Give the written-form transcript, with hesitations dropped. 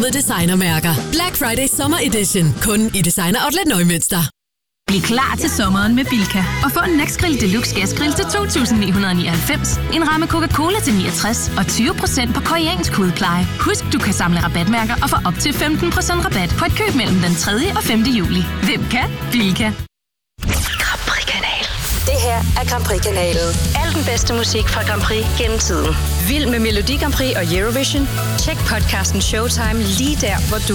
med designermærker. Black Friday Summer Edition. Kun i Designer Outlet Neumünster. Bliv klar til sommeren med Bilka og få en Next Grill Deluxe Gasgrill til 2.999, en ramme Coca-Cola til 69 og 20% på koreansk hudpleje. Husk, du kan samle rabatmærker og få op til 15% rabat på et køb mellem den 3. og 5. juli. Hvem kan? Bilka. Grand Prix-kanal. Det her er Grand Prix-kanalen. Al den bedste musik fra Grand Prix gennem tiden. Vild med Melodi Grand Prix og Eurovision? Tjek podcasten Showtime lige der, hvor du